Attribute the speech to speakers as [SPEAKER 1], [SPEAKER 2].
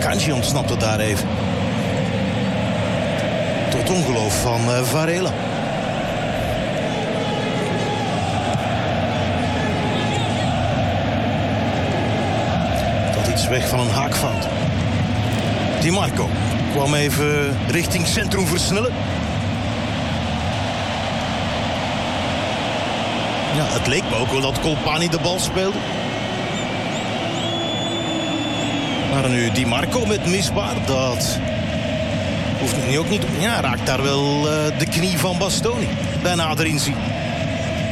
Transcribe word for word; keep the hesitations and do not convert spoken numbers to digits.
[SPEAKER 1] Akanji ontsnapte daar even. Tot ongeloof van uh, Varela. Dat iets weg van een haakfout. Di Marco kwam even richting centrum versnellen. Ja, het leek me ook wel dat Colpani de bal speelde. Maar nu Di Marco met misbaar, dat hoeft nu ook niet. Ja, raakt daar wel uh, de knie van Bastoni bij nader inzien.